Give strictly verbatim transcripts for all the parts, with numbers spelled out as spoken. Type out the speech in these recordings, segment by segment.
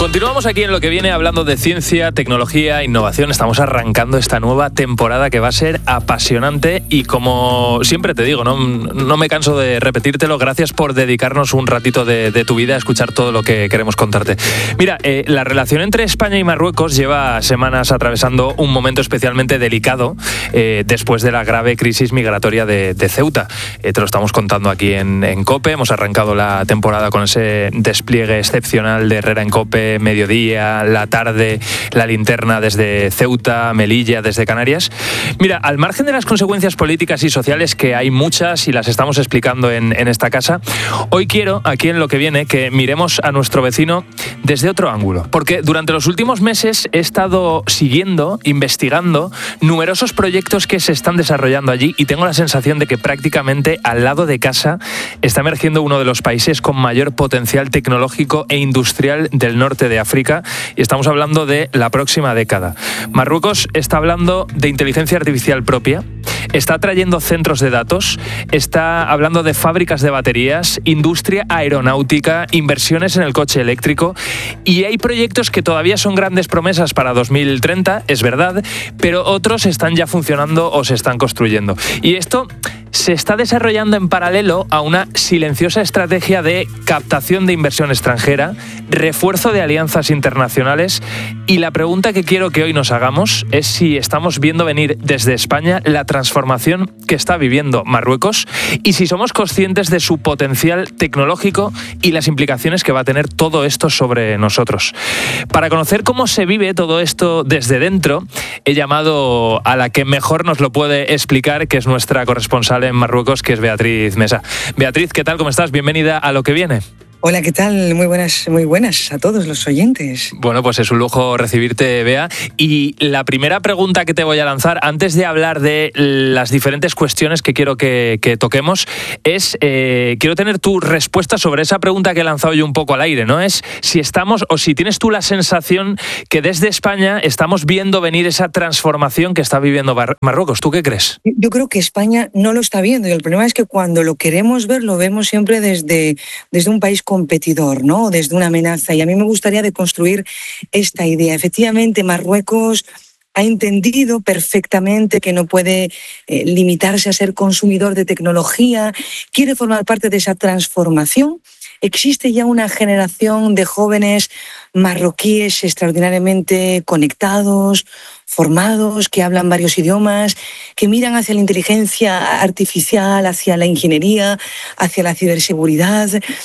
Continuamos aquí en Lo que Viene hablando de ciencia, tecnología, innovación. Estamos arrancando esta nueva temporada que va a ser apasionante y, como siempre te digo, no, no me canso de repetírtelo, gracias por dedicarnos un ratito de, de tu vida a escuchar todo lo que queremos contarte. Mira, eh, la relación entre España y Marruecos lleva semanas atravesando un momento especialmente delicado eh, después de la grave crisis migratoria de, de Ceuta. Eh, te lo estamos contando aquí en, en COPE. Hemos arrancado la temporada con ese despliegue excepcional de Herrera en COPE, mediodía, la tarde, la linterna desde Ceuta, Melilla, desde Canarias. Mira, al margen de las consecuencias políticas y sociales, que hay muchas y las estamos explicando en, en esta casa, hoy quiero, aquí en Lo que Viene, que miremos a nuestro vecino desde otro ángulo. Porque durante los últimos meses he estado siguiendo, investigando numerosos proyectos que se están desarrollando allí y tengo la sensación de que prácticamente al lado de casa está emergiendo uno de los países con mayor potencial tecnológico e industrial del norte de África, y estamos hablando de la próxima década. Marruecos está hablando de inteligencia artificial propia, está trayendo centros de datos, está hablando de fábricas de baterías, industria aeronáutica, inversiones en el coche eléctrico, y hay proyectos que todavía son grandes promesas para dos mil treinta, es verdad, pero otros están ya funcionando o se están construyendo. Y esto se está desarrollando en paralelo a una silenciosa estrategia de captación de inversión extranjera, refuerzo de alianzas internacionales, y la pregunta que quiero que hoy nos hagamos es si estamos viendo venir desde España la transformación que está viviendo Marruecos y si somos conscientes de su potencial tecnológico y las implicaciones que va a tener todo esto sobre nosotros. Para conocer cómo se vive todo esto desde dentro, he llamado a la que mejor nos lo puede explicar, que es nuestra corresponsal en Marruecos, que es Beatriz Mesa. Beatriz, ¿qué tal? ¿Cómo estás? Bienvenida a Lo que Viene. Hola, ¿qué tal? Muy buenas, muy buenas a todos los oyentes. Bueno, pues es un lujo recibirte, Bea. Y la primera pregunta que te voy a lanzar, antes de hablar de las diferentes cuestiones que quiero que, que toquemos, es, eh, quiero tener tu respuesta sobre esa pregunta que he lanzado yo un poco al aire, ¿no? Es si estamos, o si tienes tú la sensación que desde España estamos viendo venir esa transformación que está viviendo Mar- Marruecos. ¿Tú qué crees? Yo creo que España no lo está viendo, y el problema es que cuando lo queremos ver, lo vemos siempre desde, desde un país competidor, ¿no? Desde una amenaza. Y a mí me gustaría deconstruir esta idea. Efectivamente, Marruecos ha entendido perfectamente que no puede eh, limitarse a ser consumidor de tecnología, quiere formar parte de esa transformación. Existe ya una generación de jóvenes marroquíes extraordinariamente conectados, formados, que hablan varios idiomas, que miran hacia la inteligencia artificial, hacia la ingeniería, hacia la ciberseguridad.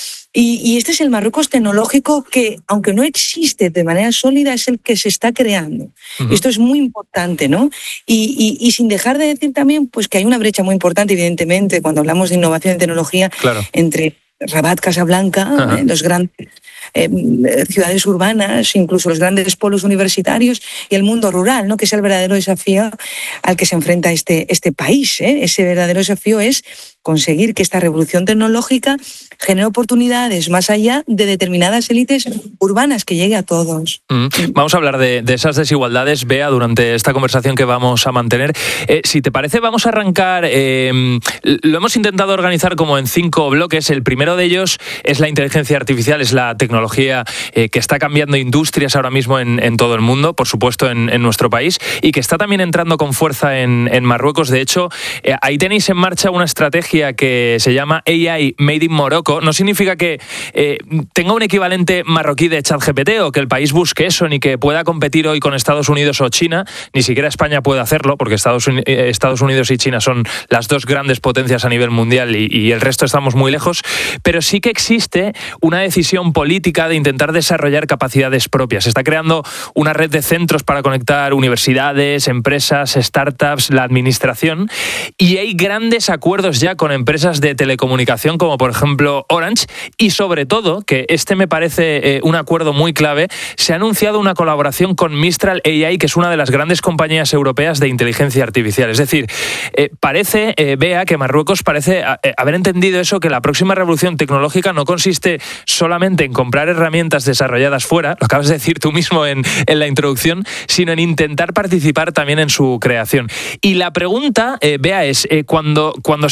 Y, y este es el Marruecos tecnológico que, aunque no existe de manera sólida, es el que se está creando. Uh-huh. Esto es muy importante, ¿no? Y, y, y sin dejar de decir también pues, que hay una brecha muy importante, evidentemente, cuando hablamos de innovación y tecnología, claro, entre Rabat, Casablanca, uh-huh, eh, los grandes eh, ciudades urbanas, incluso los grandes polos universitarios, y el mundo rural, ¿no? Que es el verdadero desafío al que se enfrenta este, este país, ¿eh? Ese verdadero desafío es conseguir que esta revolución tecnológica genere oportunidades más allá de determinadas élites urbanas, que llegue a todos. Mm. Vamos a hablar de, de esas desigualdades, Bea, durante esta conversación que vamos a mantener. Eh, si te parece, vamos a arrancar. Eh, lo hemos intentado organizar como en cinco bloques. El primero de ellos es la inteligencia artificial, es la tecnología eh, que está cambiando industrias ahora mismo en, en todo el mundo, por supuesto en, en nuestro país, y que está también entrando con fuerza en, en Marruecos. De hecho, eh, ahí tenéis en marcha una estrategia que se llama A I Made in Morocco. No significa que eh, tenga un equivalente marroquí de ChatGPT o que el país busque eso, ni que pueda competir hoy con Estados Unidos o China. Ni siquiera España puede hacerlo, porque Estados, Uni- eh, Estados Unidos y China son las dos grandes potencias a nivel mundial y, y el resto estamos muy lejos. Pero sí que existe una decisión política de intentar desarrollar capacidades propias. Se está creando una red de centros para conectar universidades, empresas, startups, la administración, y hay grandes acuerdos ya con con empresas de telecomunicación como por ejemplo Orange, y sobre todo, que este me parece eh, un acuerdo muy clave, se ha anunciado una colaboración con Mistral A I, que es una de las grandes compañías europeas de inteligencia artificial. Es decir, eh, parece, eh, Bea, que Marruecos parece eh, haber entendido eso, que la próxima revolución tecnológica no consiste solamente en comprar herramientas desarrolladas fuera, lo acabas de decir tú mismo en, en la introducción, sino en intentar participar también en su creación. Y la pregunta, eh, Bea, es eh, cuando, cuando se está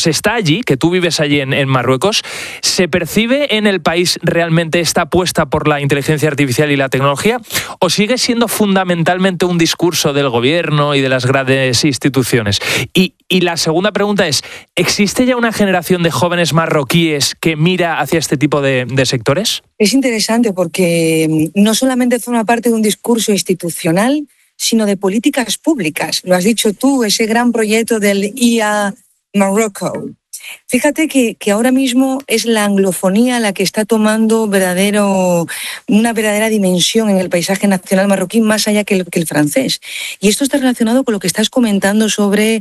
allí, que tú vives allí en, en Marruecos, ¿se percibe en el país realmente esta apuesta por la inteligencia artificial y la tecnología? ¿O sigue siendo fundamentalmente un discurso del gobierno y de las grandes instituciones? Y, y la segunda pregunta es, ¿existe ya una generación de jóvenes marroquíes que mira hacia este tipo de, de sectores? Es interesante porque no solamente forma parte de un discurso institucional, sino de políticas públicas. Lo has dicho tú, ese gran proyecto del I A Morocco. Fíjate que, que ahora mismo es la anglofonía la que está tomando verdadero, una verdadera dimensión en el paisaje nacional marroquí, más allá que el, que el francés. Y esto está relacionado con lo que estás comentando sobre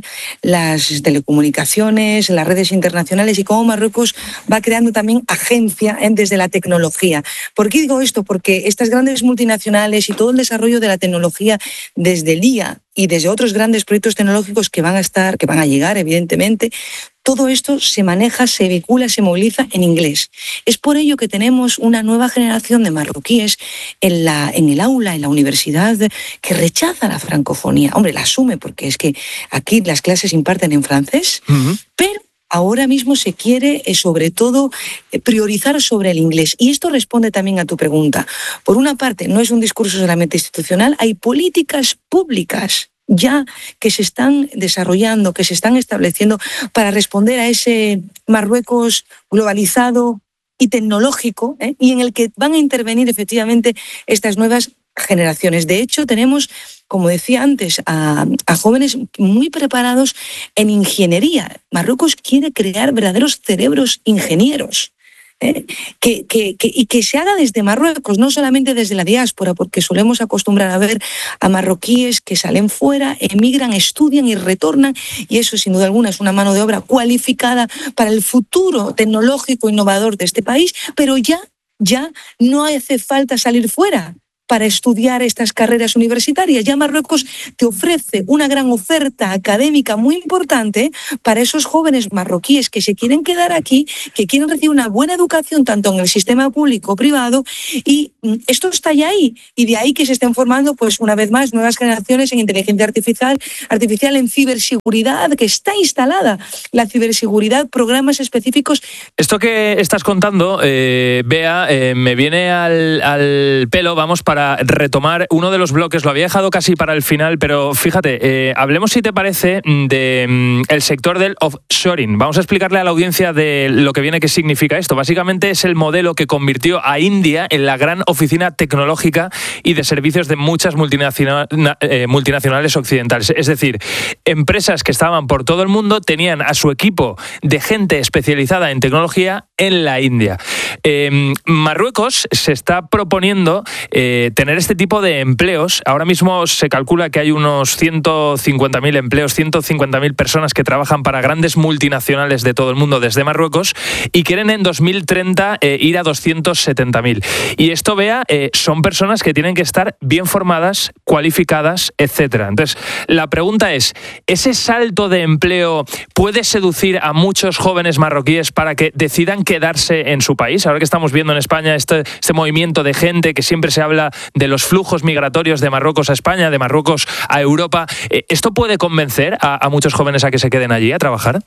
las telecomunicaciones, las redes internacionales y cómo Marruecos va creando también agencia ¿eh? desde la tecnología. ¿Por qué digo esto? Porque estas grandes multinacionales y todo el desarrollo de la tecnología desde el I A y desde otros grandes proyectos tecnológicos que van a estar, que van a llegar, evidentemente, todo esto se maneja, se vincula, se moviliza en inglés. Es por ello que tenemos una nueva generación de marroquíes en, la, en el aula, en la universidad, que rechaza la francofonía. Hombre, la asume porque es que aquí las clases se imparten en francés, uh-huh. pero ahora mismo se quiere, eh, sobre todo, eh, priorizar sobre el inglés. Y esto responde también a tu pregunta. Por una parte, no es un discurso solamente institucional, hay políticas públicas ya que se están desarrollando, que se están estableciendo para responder a ese Marruecos globalizado y tecnológico, ¿eh? y en el que van a intervenir efectivamente estas nuevas generaciones. De hecho, tenemos, como decía antes, a, a jóvenes muy preparados en ingeniería. Marruecos quiere crear verdaderos cerebros ingenieros. ¿Eh? Que, que, que, y que se haga desde Marruecos, no solamente desde la diáspora, porque solemos acostumbrar a ver a marroquíes que salen fuera, emigran, estudian y retornan, y eso sin duda alguna es una mano de obra cualificada para el futuro tecnológico innovador de este país, pero ya, ya no hace falta salir fuera para estudiar estas carreras universitarias. Ya Marruecos te ofrece una gran oferta académica muy importante para esos jóvenes marroquíes que se quieren quedar aquí, que quieren recibir una buena educación tanto en el sistema público o privado, y esto está ya ahí, y de ahí que se estén formando, pues una vez más, nuevas generaciones en inteligencia artificial, artificial en ciberseguridad, que está instalada la ciberseguridad, programas específicos. Esto que estás contando, eh, Bea, eh, me viene al, al pelo, vamos, para retomar uno de los bloques. Lo había dejado casi para el final, pero fíjate, eh, hablemos, si te parece, de mm, el sector del offshoring. Vamos a explicarle a la audiencia de lo que viene, qué significa esto. Básicamente es el modelo que convirtió a India en la gran oficina tecnológica y de servicios de muchas multinacional, eh, multinacionales occidentales. Es decir, empresas que estaban por todo el mundo tenían a su equipo de gente especializada en tecnología en la India. Eh, Marruecos se está proponiendo eh, tener este tipo de empleos. Ahora mismo se calcula que hay unos ciento cincuenta mil empleos, ciento cincuenta mil personas que trabajan para grandes multinacionales de todo el mundo desde Marruecos, y quieren en dos mil treinta eh, ir a doscientos setenta mil. Y esto, Bea, eh, son personas que tienen que estar bien formadas, cualificadas, etcétera. Entonces, la pregunta es, ¿ese salto de empleo puede seducir a muchos jóvenes marroquíes para que decidan quedarse en su país? Ahora que estamos viendo en España este, este movimiento de gente, que siempre se habla de los flujos migratorios de Marruecos a España, de Marruecos a Europa, ¿esto puede convencer a, a muchos jóvenes a que se queden allí a trabajar?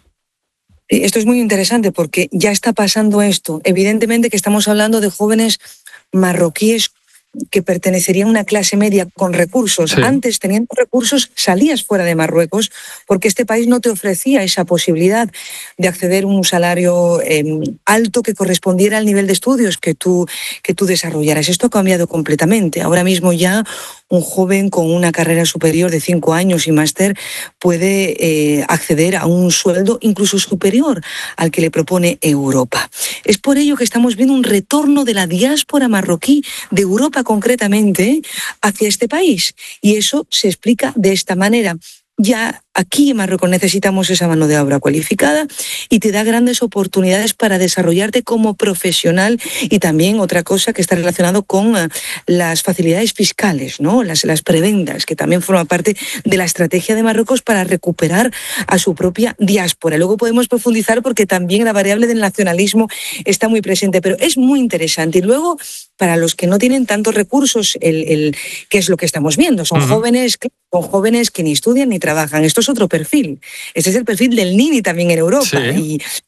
Esto es muy interesante porque ya está pasando esto. Evidentemente que estamos hablando de jóvenes marroquíes que pertenecerían a una clase media con recursos. Sí. Antes, teniendo recursos, salías fuera de Marruecos porque este país no te ofrecía esa posibilidad de acceder a un salario eh, alto que correspondiera al nivel de estudios que tú, que tú desarrollaras. Esto ha cambiado completamente. Ahora mismo ya un joven con una carrera superior de cinco años y máster puede eh, acceder a un sueldo incluso superior al que le propone Europa. Es por ello que estamos viendo un retorno de la diáspora marroquí de Europa concretamente hacia este país, y eso se explica de esta manera. Ya aquí en Marruecos necesitamos esa mano de obra cualificada y te da grandes oportunidades para desarrollarte como profesional, y también otra cosa que está relacionado con uh, las facilidades fiscales, ¿no? Las, las prebendas, que también forma parte de la estrategia de Marruecos para recuperar a su propia diáspora. Luego podemos profundizar porque también la variable del nacionalismo está muy presente, pero es muy interesante. Y luego, para los que no tienen tantos recursos, el, el, ¿qué es lo que estamos viendo? Son uh-huh. jóvenes, son jóvenes que ni estudian ni trabajan. Esto es otro perfil. Este es el perfil del Nini también en Europa. Sí. Y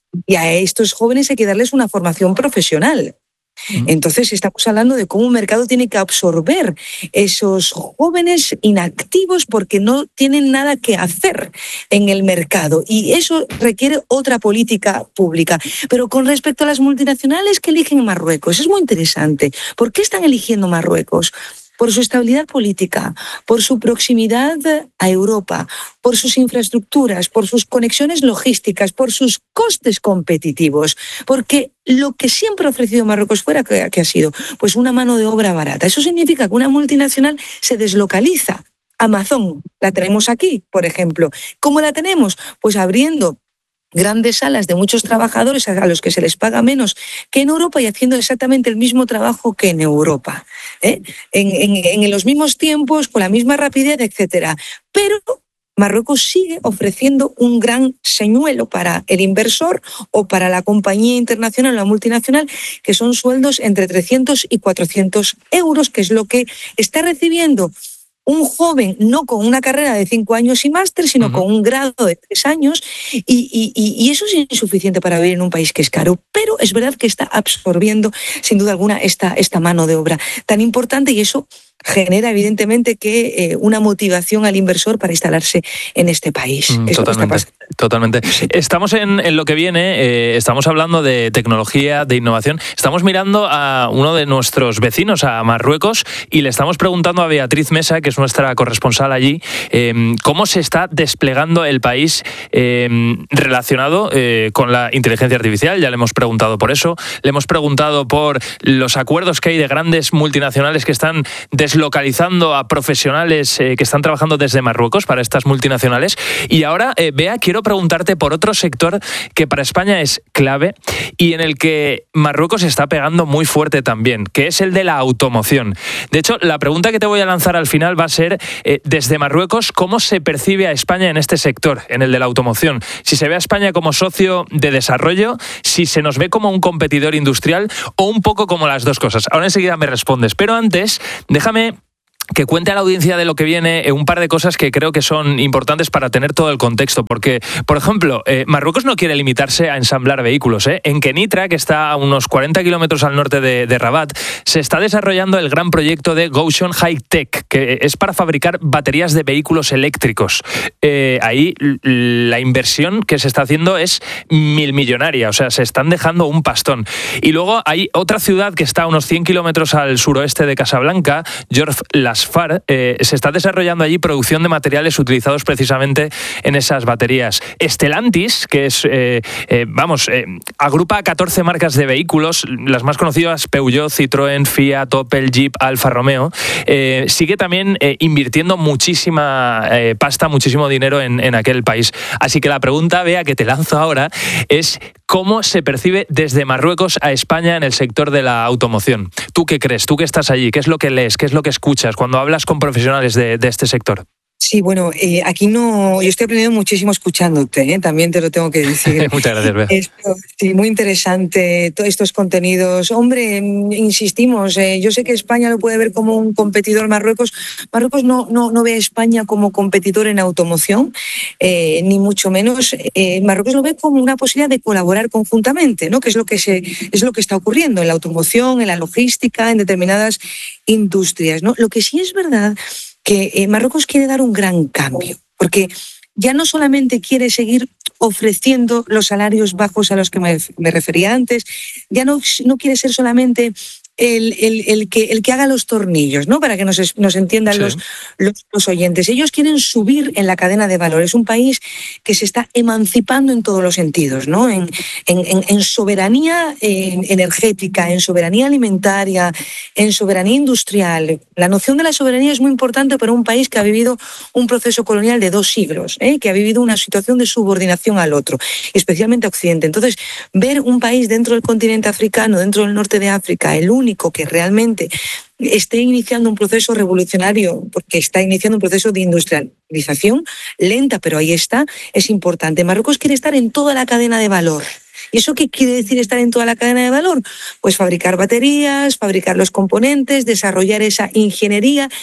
Y a estos jóvenes hay que darles una formación profesional. Entonces estamos hablando de cómo un mercado tiene que absorber esos jóvenes inactivos porque no tienen nada que hacer en el mercado, y eso requiere otra política pública. Pero con respecto a las multinacionales que eligen Marruecos, es muy interesante. ¿Por qué están eligiendo Marruecos? Por su estabilidad política, por su proximidad a Europa, por sus infraestructuras, por sus conexiones logísticas, por sus costes competitivos, porque lo que siempre ha ofrecido Marruecos fuera, que, que ha sido pues una mano de obra barata. Eso significa que una multinacional se deslocaliza. Amazon la tenemos aquí, por ejemplo. ¿Cómo la tenemos? Pues abriendo grandes salas de muchos trabajadores a los que se les paga menos que en Europa y haciendo exactamente el mismo trabajo que en Europa, ¿eh? en, en, en los mismos tiempos, con la misma rapidez, etcétera. Pero Marruecos sigue ofreciendo un gran señuelo para el inversor o para la compañía internacional o la multinacional, que son sueldos entre trescientos y cuatrocientos euros, que es lo que está recibiendo un joven, no con una carrera de cinco años y máster, sino uh-huh. con un grado de tres años, y, y, y eso es insuficiente para vivir en un país que es caro, pero es verdad que está absorbiendo, sin duda alguna, esta, esta mano de obra tan importante, y eso genera evidentemente que eh, una motivación al inversor para instalarse en este país. Mm, totalmente, totalmente. Estamos en, en lo que viene, eh, estamos hablando de tecnología, de innovación. Estamos mirando a uno de nuestros vecinos, a Marruecos, y le estamos preguntando a Beatriz Mesa, que es nuestra corresponsal allí, eh, cómo se está desplegando el país eh, relacionado eh, con la inteligencia artificial. Ya le hemos preguntado por eso, le hemos preguntado por los acuerdos que hay de grandes multinacionales que están deslocalizando a profesionales eh, que están trabajando desde Marruecos para estas multinacionales. Y ahora, eh, Bea, quiero preguntarte por otro sector que para España es clave y en el que Marruecos está pegando muy fuerte también, que es el de la automoción. De hecho, la pregunta que te voy a lanzar al final va a ser, eh, desde Marruecos, ¿cómo se percibe a España en este sector, en el de la automoción? Si se ve a España como socio de desarrollo, si se nos ve como un competidor industrial o un poco como las dos cosas. Ahora enseguida me respondes, pero antes, déjame que cuente a la audiencia de lo que viene un par de cosas que creo que son importantes para tener todo el contexto, porque, por ejemplo, eh, Marruecos no quiere limitarse a ensamblar vehículos, ¿eh? En Kenitra, que está a unos cuarenta kilómetros al norte de, de Rabat, se está desarrollando el gran proyecto de Gotion High Tech, que es para fabricar baterías de vehículos eléctricos. Eh, ahí la inversión que se está haciendo es milmillonaria, o sea, se están dejando un pastón. Y luego hay otra ciudad que está a unos cien kilómetros al suroeste de Casablanca, Jorf Las Far, eh, se está desarrollando allí producción de materiales utilizados precisamente en esas baterías. Stellantis, que es, eh, eh, vamos, eh, agrupa catorce marcas de vehículos, las más conocidas, Peugeot, Citroën, Fiat, Opel, Jeep, Alfa Romeo, eh, sigue también eh, invirtiendo muchísima eh, pasta, muchísimo dinero en, en aquel país. Así que la pregunta, Bea, que te lanzo ahora es ¿cómo se percibe desde Marruecos a España en el sector de la automoción? ¿Tú qué crees? ¿Tú que estás allí? ¿Qué es lo que lees? ¿Qué es lo que escuchas cuando hablas con profesionales de, de este sector? Sí, bueno, eh, aquí no, yo estoy aprendiendo muchísimo escuchándote, ¿eh? También te lo tengo que decir. Muchas gracias, Bea. Esto, sí, muy interesante, todos estos contenidos. Hombre, insistimos, eh, yo sé que España lo puede ver como un competidor Marruecos. Marruecos no, no, no ve a España como competidor en automoción, eh, ni mucho menos. Eh, Marruecos lo ve como una posibilidad de colaborar conjuntamente, ¿no? Que es lo que se, es lo que está ocurriendo en la automoción, en la logística, en determinadas industrias, ¿no? Lo que sí es verdad que eh, Marruecos quiere dar un gran cambio, porque ya no solamente quiere seguir ofreciendo los salarios bajos a los que me, me refería antes, ya no, no quiere ser solamente el, el, el, que, el que haga los tornillos, ¿no? Para que nos, nos entiendan sí. los, los, los oyentes. Ellos quieren subir en la cadena de valor. Es un país que se está emancipando en todos los sentidos, ¿no? En, en, en soberanía energética, en soberanía alimentaria, en soberanía industrial. La noción de la soberanía es muy importante para un país que ha vivido un proceso colonial de dos siglos, ¿eh? Que ha vivido una situación de subordinación al otro, especialmente a Occidente. Entonces, ver un país dentro del continente africano, dentro del norte de África, el único que realmente esté iniciando un proceso revolucionario, porque está iniciando un proceso de industrialización lenta, pero ahí está, es importante. Marruecos quiere estar en toda la cadena de valor. ¿Y eso qué quiere decir estar en toda la cadena de valor? Pues fabricar baterías, fabricar los componentes, desarrollar esa ingeniería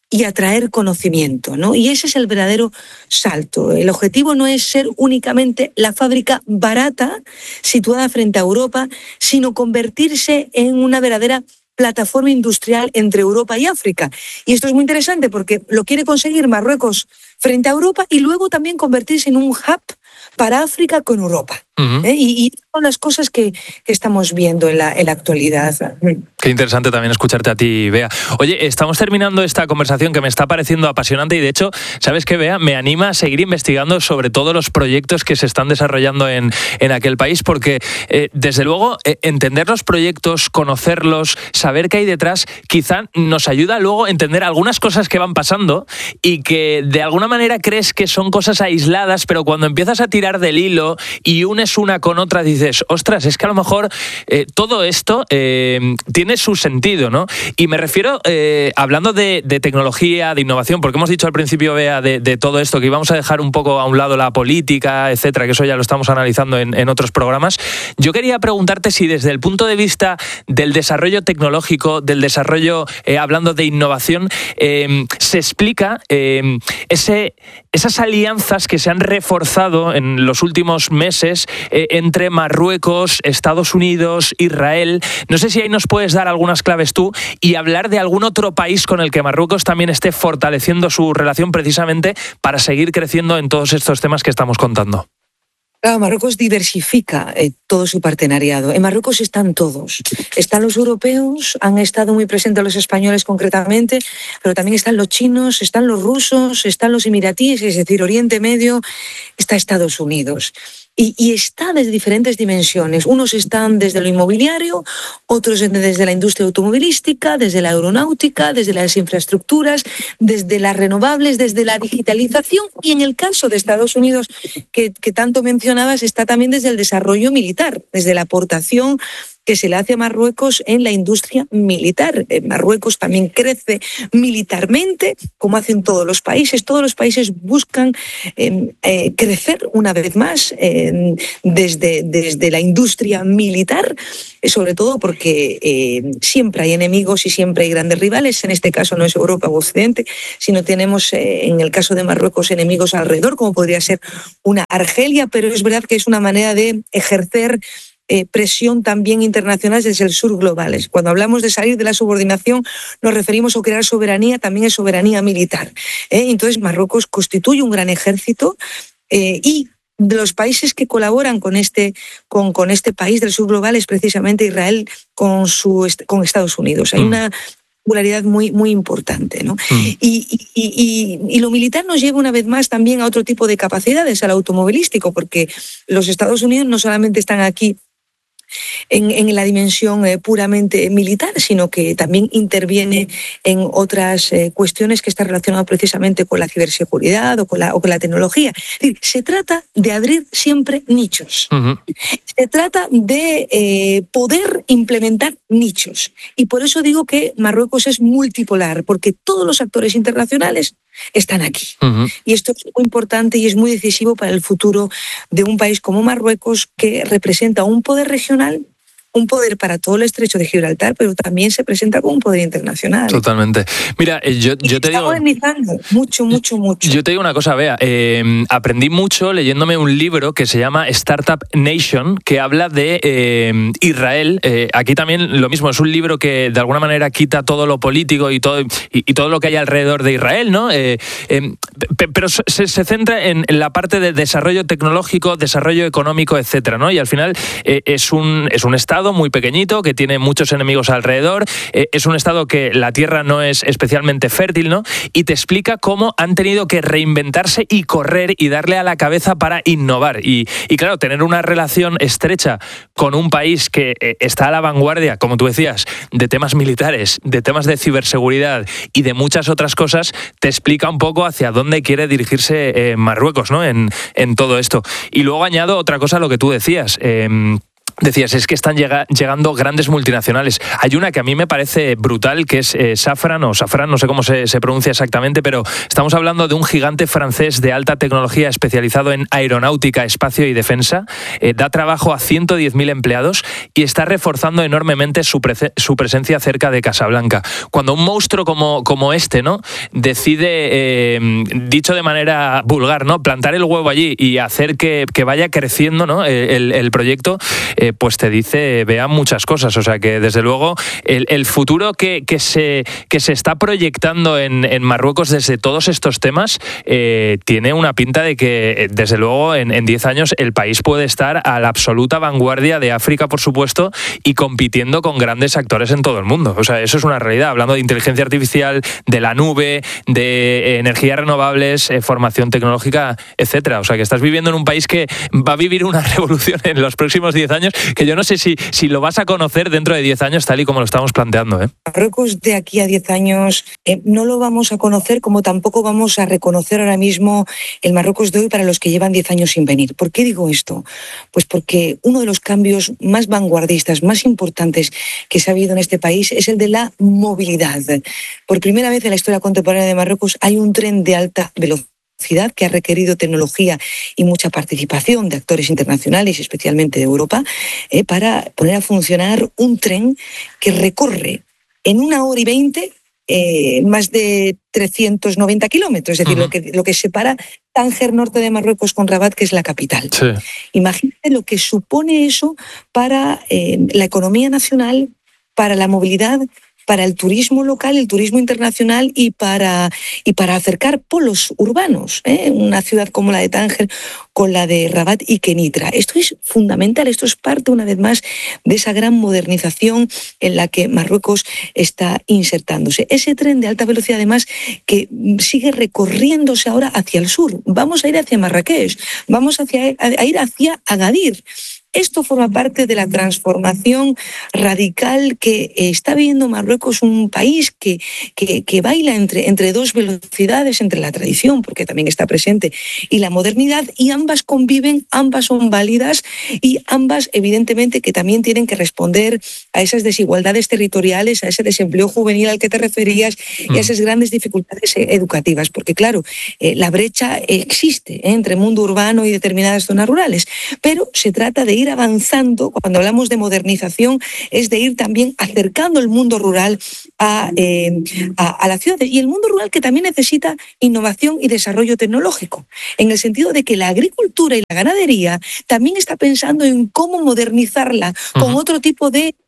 y atraer conocimiento, ¿no? Y ese es el verdadero salto. El objetivo no es ser únicamente la fábrica barata situada frente a Europa, sino convertirse en una verdadera plataforma industrial entre Europa y África. Y esto es muy interesante porque lo quiere conseguir Marruecos frente a Europa y luego también convertirse en un hub para África con Europa. Uh-huh. ¿eh? Y, y son las cosas que, que estamos viendo en la, en la actualidad. Qué interesante también escucharte a ti, Bea. Oye, estamos terminando esta conversación que me está pareciendo apasionante y de hecho, ¿sabes qué, Bea? Me anima a seguir investigando sobre todos los proyectos que se están desarrollando en, en aquel país porque, eh, desde luego, eh, entender los proyectos, conocerlos, saber qué hay detrás, quizá nos ayuda luego a entender algunas cosas que van pasando y que de alguna manera crees que son cosas aisladas, pero cuando empiezas a tirar del hilo y unes una con otra dices, ostras, es que a lo mejor eh, todo esto eh, tiene su sentido, ¿no? Y me refiero, eh, hablando de, de tecnología, de innovación, porque hemos dicho al principio, Bea, de, de todo esto, que íbamos a dejar un poco a un lado la política, etcétera, que eso ya lo estamos analizando en, en otros programas. Yo quería preguntarte si desde el punto de vista del desarrollo tecnológico, del desarrollo, eh, hablando de innovación, eh, se explica eh, ese, esas alianzas que se han reforzado en los últimos meses eh, entre Marruecos, Estados Unidos, Israel. No sé si ahí nos puedes dar algunas claves tú y hablar de algún otro país con el que Marruecos también esté fortaleciendo su relación precisamente para seguir creciendo en todos estos temas que estamos contando. Claro, Marruecos diversifica eh, todo su partenariado. En Marruecos están todos. Están los europeos, han estado muy presentes los españoles concretamente, pero también están los chinos, están los rusos, están los emiratíes, es decir, Oriente Medio, está Estados Unidos. Y, y está desde diferentes dimensiones. Unos están desde lo inmobiliario, otros desde la industria automovilística, desde la aeronáutica, desde las infraestructuras, desde las renovables, desde la digitalización. Y en el caso de Estados Unidos, que, que tanto mencionabas, está también desde el desarrollo militar, desde la aportación que se le hace a Marruecos en la industria militar. Marruecos también crece militarmente, como hacen todos los países. Todos los países buscan eh, eh, crecer una vez más eh, desde, desde la industria militar, eh, sobre todo porque eh, siempre hay enemigos y siempre hay grandes rivales. En este caso no es Europa o Occidente, sino tenemos eh, en el caso de Marruecos enemigos alrededor, como podría ser una Argelia, pero es verdad que es una manera de ejercer Eh, presión también internacional desde el sur global. Cuando hablamos de salir de la subordinación, nos referimos a crear soberanía, también es soberanía militar. ¿eh? Entonces, Marruecos constituye un gran ejército eh, y de los países que colaboran con este, con, con este país del sur global es precisamente Israel con, su, con Estados Unidos. Hay mm. una popularidad muy, muy importante, ¿no? Mm. Y, y, y, y lo militar nos lleva una vez más también a otro tipo de capacidades, al automovilístico, porque los Estados Unidos no solamente están aquí En, en la dimensión eh, puramente militar, sino que también interviene en otras eh, cuestiones que están relacionadas precisamente con la ciberseguridad o con la, o con la tecnología. Es decir, se trata de abrir siempre nichos. Uh-huh. Se trata de eh, poder implementar nichos. Y por eso digo que Marruecos es multipolar, porque todos los actores internacionales están aquí. Uh-huh. Y esto es muy importante y es muy decisivo para el futuro de un país como Marruecos, que representa un poder regional, un poder para todo el estrecho de Gibraltar, pero también se presenta como un poder internacional. Totalmente. Mira, yo, yo te está digo... modernizando mucho, mucho, mucho. Yo te digo una cosa, Bea. Eh, aprendí mucho leyéndome un libro que se llama Startup Nation, que habla de eh, Israel. Eh, aquí también lo mismo, es un libro que de alguna manera quita todo lo político y todo, y, y todo lo que hay alrededor de Israel, ¿no? Eh, eh, pero se, se centra en, en la parte de desarrollo tecnológico, desarrollo económico, etcétera, ¿no? Y al final eh, es un, es un estado muy pequeñito, que tiene muchos enemigos alrededor, eh, es un estado que la tierra no es especialmente fértil, ¿no? Y te explica cómo han tenido que reinventarse y correr y darle a la cabeza para innovar. Y, y claro, tener una relación estrecha con un país que eh, está a la vanguardia, como tú decías, de temas militares, de temas de ciberseguridad y de muchas otras cosas, te explica un poco hacia dónde quiere dirigirse eh, Marruecos, ¿no? En, en todo esto. Y luego añado otra cosa a lo que tú decías. Eh, Decías, es que están llega, llegando grandes multinacionales. Hay una que a mí me parece brutal, que es eh, Safran, o Safran, no sé cómo se, se pronuncia exactamente, pero estamos hablando de un gigante francés de alta tecnología especializado en aeronáutica, espacio y defensa. Eh, da trabajo a ciento diez mil empleados y está reforzando enormemente su, pre- su presencia cerca de Casablanca. Cuando un monstruo como, como este, ¿no?, decide, eh, dicho de manera vulgar, ¿no?, plantar el huevo allí y hacer que, que vaya creciendo, ¿no?, el, el proyecto, eh, pues te dice, vean muchas cosas. O sea que desde luego el, el futuro que, que, se, que se está proyectando en, en Marruecos desde todos estos temas eh, tiene una pinta de que desde luego en, en diez años el país puede estar a la absoluta vanguardia de África, por supuesto, y compitiendo con grandes actores en todo el mundo. O sea, eso es una realidad, hablando de inteligencia artificial, de la nube, de eh, energías renovables, eh, formación tecnológica, etcétera. O sea que estás viviendo en un país que va a vivir una revolución en los próximos diez años que yo no sé si, si lo vas a conocer dentro de diez años tal y como lo estamos planteando, ¿eh? Marruecos de aquí a diez años eh, no lo vamos a conocer, como tampoco vamos a reconocer ahora mismo el Marruecos de hoy para los que llevan diez años sin venir. ¿Por qué digo esto? Pues porque uno de los cambios más vanguardistas, más importantes que se ha habido en este país es el de la movilidad. Por primera vez en la historia contemporánea de Marruecos hay un tren de alta velocidad que ha requerido tecnología y mucha participación de actores internacionales, especialmente de Europa, eh, para poner a funcionar un tren que recorre en una hora y veinte eh, más de trescientos noventa kilómetros, es decir, uh-huh. lo que, lo que separa Tánger, norte de Marruecos, con Rabat, que es la capital. Sí. Imagínate lo que supone eso para eh, la economía nacional, para la movilidad, para el turismo local, el turismo internacional y para, y para acercar polos urbanos, ¿eh? Una ciudad como la de Tánger con la de Rabat y Kenitra. Esto es fundamental, esto es parte, una vez más, de esa gran modernización en la que Marruecos está insertándose. Ese tren de alta velocidad, además, que sigue recorriéndose ahora hacia el sur. Vamos a ir hacia Marrakech, vamos hacia, a ir hacia Agadir. Esto forma parte de la transformación radical que está viviendo Marruecos, un país que, que, que baila entre, entre dos velocidades, entre la tradición, porque también está presente, y la modernidad, y ambas conviven, ambas son válidas y ambas, evidentemente, que también tienen que responder a esas desigualdades territoriales, a ese desempleo juvenil al que te referías y a esas grandes dificultades educativas, porque claro, eh, la brecha existe eh, entre mundo urbano y determinadas zonas rurales, pero se trata de ir avanzando. Cuando hablamos de modernización, es de ir también acercando el mundo rural a, eh, a, a la ciudad, y el mundo rural que también necesita innovación y desarrollo tecnológico, en el sentido de que la agricultura y la ganadería también está pensando en cómo modernizarla uh-huh. con otro tipo de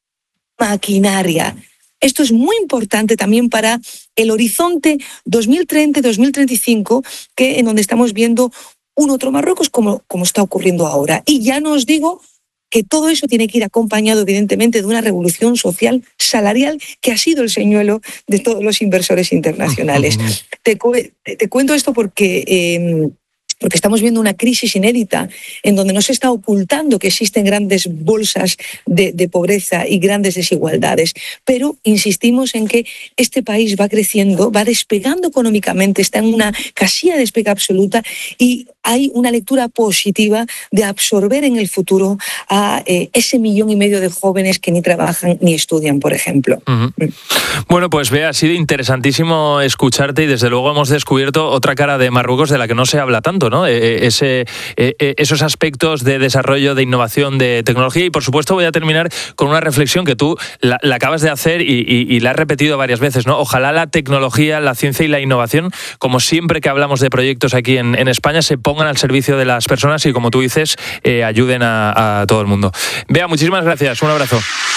maquinaria. Esto es muy importante también para el horizonte dos mil treinta dos mil treinta y cinco, que en donde estamos viendo un otro Marruecos como, como está ocurriendo ahora. Y ya no os digo que todo eso tiene que ir acompañado, evidentemente, de una revolución social salarial que ha sido el señuelo de todos los inversores internacionales. te, te, te cuento esto porque... Eh, porque estamos viendo una crisis inédita en donde no se está ocultando que existen grandes bolsas de, de pobreza y grandes desigualdades, pero insistimos en que este país va creciendo, va despegando económicamente, está en una casilla de despegue absoluta, y hay una lectura positiva de absorber en el futuro a eh, ese millón y medio de jóvenes que ni trabajan ni estudian, por ejemplo. Uh-huh. Bueno, pues Bea, ha sido interesantísimo escucharte, y desde luego hemos descubierto otra cara de Marruecos de la que no se habla tanto, ¿no? Eh, ese, eh, esos aspectos de desarrollo, de innovación, de tecnología. Y por supuesto voy a terminar con una reflexión que tú la, la acabas de hacer y, y, y la has repetido varias veces, ¿no? Ojalá la tecnología, la ciencia y la innovación, como siempre que hablamos de proyectos aquí en, en España, se pongan al servicio de las personas y, como tú dices, eh, ayuden a, a todo el mundo. Bea, muchísimas gracias. Un abrazo.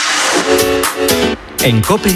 En COPE,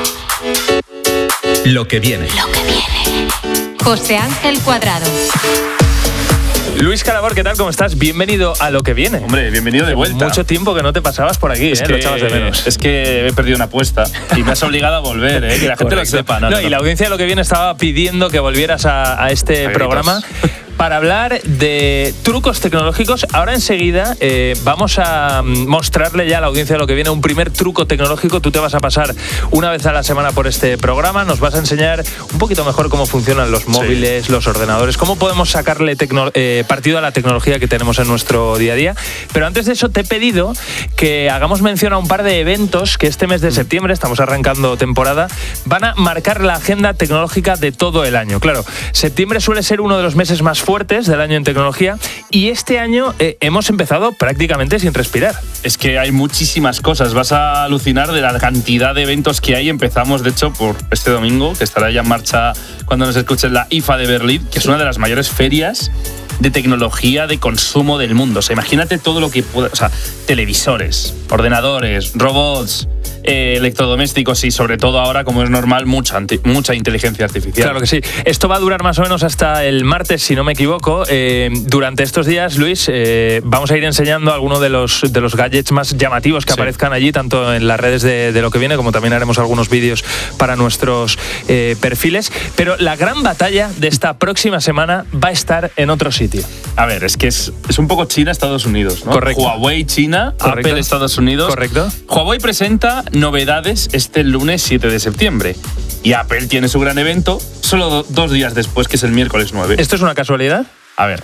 lo que viene. Lo que viene. José Ángel Cuadrado. Luis Calabor, ¿qué tal? ¿Cómo estás? Bienvenido a Lo que viene. Hombre, bienvenido de vuelta. Mucho tiempo que no te pasabas por aquí, es ¿eh? Que, lo echabas de menos. Es que he perdido una apuesta y me has obligado a volver, ¿eh? Que la gente Correcto. Lo sepa. No, no, no, y la audiencia de Lo que viene estaba pidiendo que volvieras a, a este programa. para hablar de trucos tecnológicos. Ahora enseguida eh, vamos a mostrarle ya a la audiencia lo que viene, un primer truco tecnológico. Tú te vas a pasar una vez a la semana por este programa, nos vas a enseñar un poquito mejor cómo funcionan los móviles, sí. los ordenadores, cómo podemos sacarle tecno- eh, partido a la tecnología que tenemos en nuestro día a día. Pero antes de eso te he pedido que hagamos mención a un par de eventos que este mes de septiembre, estamos arrancando temporada, van a marcar la agenda tecnológica de todo el año. Claro, septiembre suele ser uno de los meses más fuertes del año en tecnología y este año eh, hemos empezado prácticamente sin respirar. Es que hay muchísimas cosas, vas a alucinar de la cantidad de eventos que hay. Empezamos, de hecho, por este domingo, que estará ya en marcha cuando nos escuchen, la I F A de Berlín, que es una de las mayores ferias de tecnología de consumo del mundo. O sea, imagínate todo lo que puede... O sea, televisores, ordenadores, robots, eh, electrodomésticos y sobre todo ahora, como es normal, mucha, mucha inteligencia artificial. Claro que sí. Esto va a durar más o menos hasta el martes, si no me equivoco. Eh, durante estos días, Luis, eh, vamos a ir enseñando algunos de los, de los gadgets más llamativos que sí. aparezcan allí, tanto en las redes de, de lo que viene, como también haremos algunos vídeos para nuestros eh, perfiles. Pero la gran batalla de esta próxima semana va a estar en otro sitio. A ver, es que es, es un poco China, Estados Unidos, ¿no? Correcto. Huawei, China, Correcto. Apple, Estados Unidos. Correcto. Huawei presenta novedades este lunes siete de septiembre. Y Apple tiene su gran evento solo do, dos días después, que es el miércoles nueve. ¿Esto es una casualidad? A ver.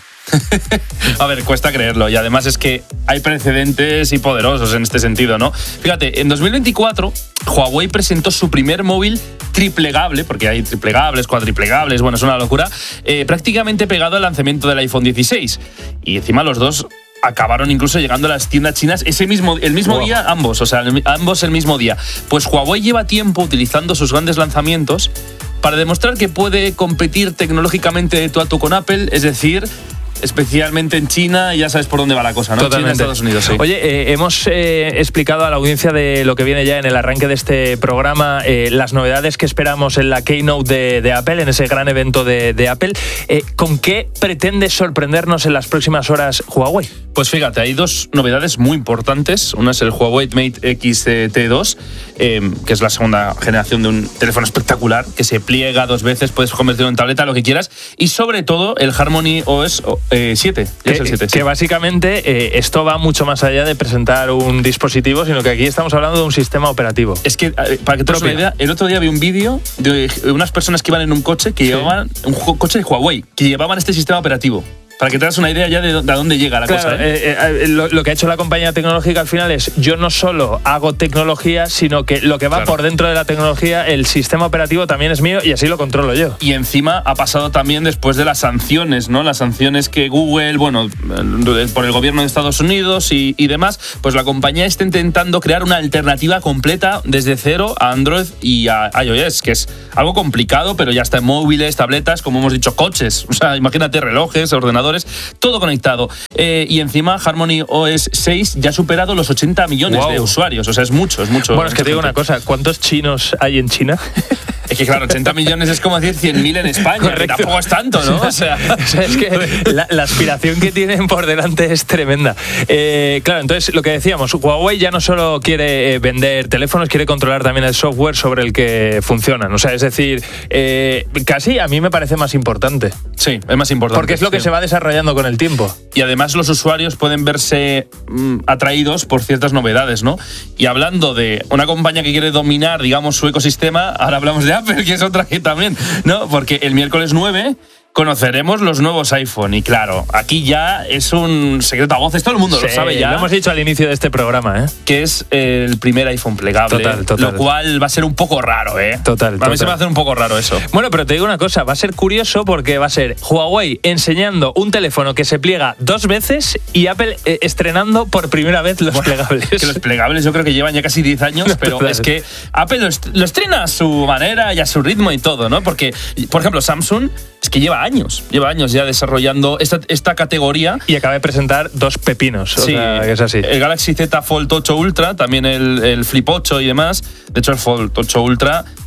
A ver, cuesta creerlo. Y además es que hay precedentes y poderosos en este sentido, ¿no? Fíjate, en dos mil veinticuatro, Huawei presentó su primer móvil triplegable, porque hay triplegables, cuadriplegables, bueno, es una locura, eh, prácticamente pegado al lanzamiento del iPhone dieciséis. Y encima los dos acabaron incluso llegando a las tiendas chinas ese mismo, el mismo wow. día, ambos, o sea, ambos el mismo día. Pues Huawei lleva tiempo utilizando sus grandes lanzamientos para demostrar que puede competir tecnológicamente de tú a tú con Apple, es decir, especialmente en China, y ya sabes por dónde va la cosa, ¿no? Totalmente. China, Estados Unidos, sí. Oye, eh, hemos eh, explicado a la audiencia de lo que viene ya en el arranque de este programa, eh, las novedades que esperamos en la Keynote de, de Apple, en ese gran evento de, de Apple. Eh, ¿Con qué pretende sorprendernos en las próximas horas Huawei? Pues fíjate, hay dos novedades muy importantes. Una es el Huawei Mate X T dos, eh, que es la segunda generación de un teléfono espectacular, que se pliega dos veces, puedes convertirlo en tableta, lo que quieras. Y sobre todo, el Harmony O S eh, siete. Que, es el siete, que sí. básicamente eh, esto va mucho más allá de presentar un dispositivo, sino que aquí estamos hablando de un sistema operativo. Es que, eh, para que te hagas una idea, el otro día vi un vídeo de unas personas que iban en un coche, que sí. llevaban un coche de Huawei, que llevaban este sistema operativo. Para que te hagas una idea ya de dónde llega la claro, cosa. ¿eh? Eh, eh, lo, lo que ha hecho la compañía tecnológica al final es, yo no solo hago tecnología, sino que lo que va claro. por dentro de la tecnología, el sistema operativo también es mío y así lo controlo yo. Y encima ha pasado también después de las sanciones, ¿no? Las sanciones que Google, bueno, por el gobierno de Estados Unidos y, y demás, pues la compañía está intentando crear una alternativa completa desde cero a Android y a iOS, que es algo complicado, pero ya está en móviles, tabletas, como hemos dicho, coches. O sea, imagínate, relojes, ordenadores, todo conectado. Eh, y encima Harmony O S seis ya ha superado los ochenta millones wow. de usuarios. O sea, es mucho, es mucho. Bueno, es que te digo una cosa, ¿cuántos chinos hay en China? Es que claro, ochenta millones es como decir cien mil en España. Correcto. Que tampoco es tanto, ¿no? O sea, o sea es que la, la aspiración que tienen por delante es tremenda. Eh, claro, entonces lo que decíamos, Huawei ya no solo quiere eh, vender teléfonos, quiere controlar también el software sobre el que funcionan. O sea, es decir, eh, casi a mí me parece más importante. Sí, es más importante. Porque es lo que sí. se va desarrollando con el tiempo. Y además los usuarios pueden verse mmm, atraídos por ciertas novedades, ¿no? Y hablando de una compañía que quiere dominar, digamos, su ecosistema, ahora hablamos de Apple, que es otra que también, ¿no? Porque el miércoles nueve conoceremos los nuevos iPhone. Y claro, aquí ya es un secreto a voces, todo el mundo sí, lo sabe ya. Lo hemos dicho al inicio de este programa, ¿eh? Que es el primer iPhone plegable. Total, total. Lo cual va a ser un poco raro, ¿eh? Total, A total. mí se me va a hacer un poco raro eso. Bueno, pero te digo una cosa, va a ser curioso porque va a ser Huawei enseñando un teléfono que se pliega dos veces y Apple eh, estrenando por primera vez los bueno, plegables. Que los plegables yo creo que llevan ya casi diez años, pero total. Es que Apple lo, est- lo estrena a su manera y a su ritmo y todo, ¿no? Porque, por ejemplo, Samsung es que lleva años, lleva años ya desarrollando esta, esta categoría. Y acaba de presentar dos pepinos. O sí, sea, que es así. El Galaxy Z Fold ocho Ultra, también el, el Flip ocho y demás. De hecho, el Fold ocho Ultra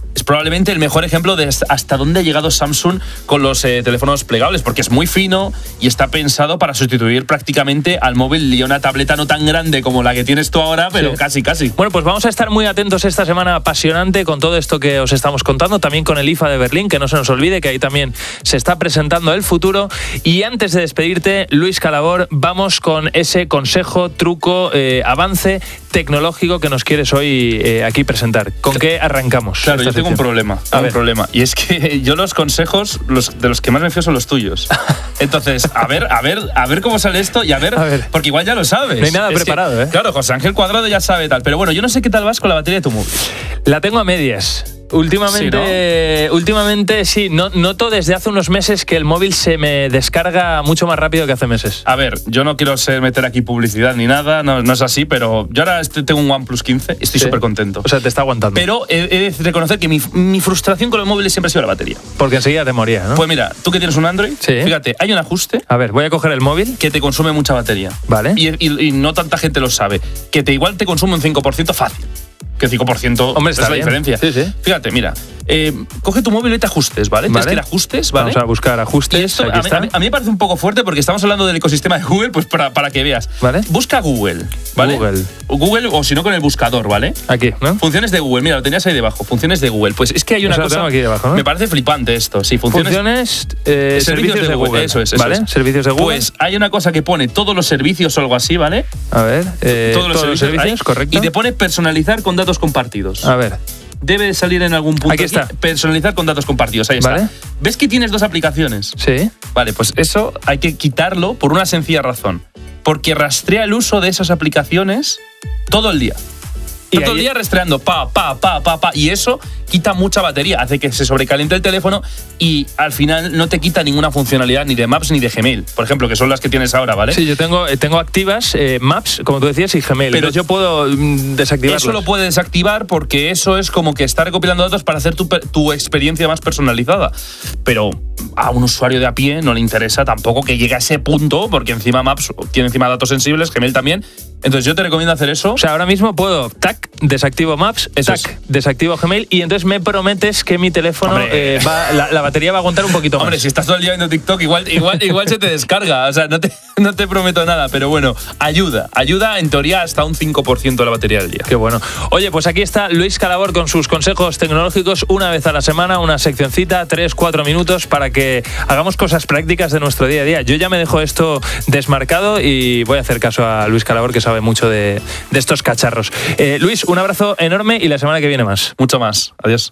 es probablemente el mejor ejemplo de hasta dónde ha llegado Samsung con los eh, teléfonos plegables, porque es muy fino y está pensado para sustituir prácticamente al móvil y una tableta no tan grande como la que tienes tú ahora, pero sí. casi, casi. Bueno, pues vamos a estar muy atentos esta semana apasionante con todo esto que os estamos contando, también con el I F A de Berlín, que no se nos olvide que ahí también se está presentando el futuro. Y antes de despedirte, Luis Calabor, vamos con ese consejo, truco, eh, avance tecnológico que nos quieres hoy eh, aquí presentar. ¿Con qué arrancamos? Claro, yo tengo un problema, tengo un problema. Y es que yo los consejos, los, de los que más me fío son los tuyos. Entonces, a ver, a ver, a ver cómo sale esto y a ver, a ver. porque igual ya lo sabes. No hay nada es preparado, que, ¿eh? Claro, José Ángel Cuadrado ya sabe tal. Pero bueno, yo no sé qué tal vas con la batería de tu móvil. La tengo a medias. Últimamente, sí, ¿no? últimamente sí, no, noto desde hace unos meses que el móvil se me descarga mucho más rápido que hace meses. A ver, yo no quiero ser, meter aquí publicidad ni nada, no, no es así, pero yo ahora estoy, tengo un OnePlus quince, estoy súper sí. contento. O sea, te está aguantando. Pero he, he de reconocer que mi, mi frustración con los móviles siempre ha sido la batería. Porque enseguida te moría, ¿no? Pues mira, tú que tienes un Android, sí. fíjate, hay un ajuste. A ver, voy a coger el móvil. Que te consume mucha batería. Vale. Y, y, y no tanta gente lo sabe. Que te igual te consume un cinco por ciento fácil. Que cinco por ciento Hombre, está es la bien. diferencia. Sí, sí. Fíjate, mira, eh, coge tu móvil y te ajustes, ¿vale? ¿Vale? Tienes que ir a ajustes, ¿vale? Vamos a buscar ajustes. Y esto aquí a, está. mí, a, mí, a mí me parece un poco fuerte porque estamos hablando del ecosistema de Google, pues para, para que veas. ¿Vale? Busca Google, ¿vale? Google. Google o si no con el buscador, ¿vale? Aquí, ¿no? Funciones de Google, mira, lo tenías ahí debajo. Funciones de Google. Pues es que hay una o sea, cosa. Lo tengo aquí debajo, ¿no? Me parece flipante esto. Sí, funciones. Funciones eh, servicios, servicios de, de Google. Google. Eso es, eso ¿Vale? es. Servicios de Google. Pues hay una cosa que pone todos los servicios o algo así, ¿vale? A ver, eh, todos los todos servicios, los servicios correcto. Y te pone personalizar con datos compartidos. A ver. Debe salir en algún punto. Aquí está. Aquí, personalizar con datos compartidos. Ahí ¿Vale? está. ¿Ves que tienes dos aplicaciones? Sí. Vale, pues eso hay que quitarlo por una sencilla razón. Porque rastrea el uso de esas aplicaciones todo el día. Y todo ahí... el día rastreando, pa, pa, pa, pa, pa. Y eso quita mucha batería, hace que se sobrecaliente el teléfono y al final no te quita ninguna funcionalidad ni de Maps ni de Gmail, por ejemplo, que son las que tienes ahora, ¿vale? Sí, yo tengo, tengo activas eh, Maps, como tú decías, y Gmail. Pero yo puedo mm, desactivarlas. Eso lo puedes desactivar porque eso es como que está recopilando datos para hacer tu, tu experiencia más personalizada. Pero a un usuario de a pie no le interesa tampoco que llegue a ese punto, porque encima Maps tiene encima datos sensibles, Gmail también. Entonces yo te recomiendo hacer eso. O sea, ahora mismo puedo, tac, desactivo Maps, eso tac, es. desactivo Gmail y entonces me prometes que mi teléfono, Hombre, eh, va, la, la batería va a aguantar un poquito más. Hombre, si estás todo el día viendo TikTok, igual, igual, igual se te descarga. O sea, no te, no te prometo nada, pero bueno, ayuda. Ayuda en teoría hasta un cinco por ciento de la batería del día. Qué bueno. Oye, pues aquí está Luis Calabor con sus consejos tecnológicos una vez a la semana, una seccioncita, tres, cuatro minutos para que hagamos cosas prácticas de nuestro día a día. Yo ya me dejo esto desmarcado y voy a hacer caso a Luis Calabor, que sabe mucho de, de estos cacharros. Eh, Luis, un abrazo enorme y la semana que viene más. Mucho más. Adiós.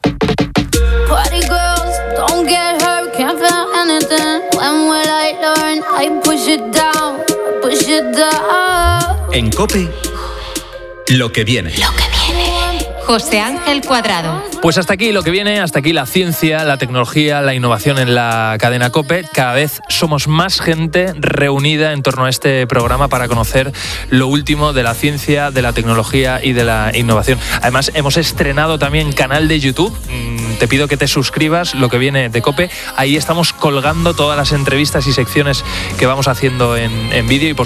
En COPE, lo que viene. Lo que viene. José Ángel Cuadrado. Pues hasta aquí lo que viene, hasta aquí la ciencia, la tecnología, la innovación en la cadena COPE. Cada vez somos más gente reunida en torno a este programa para conocer lo último de la ciencia, de la tecnología y de la innovación. Además, hemos estrenado también canal de YouTube. Te pido que te suscribas, lo que viene de COPE. Ahí estamos colgando todas las entrevistas y secciones que vamos haciendo en, en vídeo y por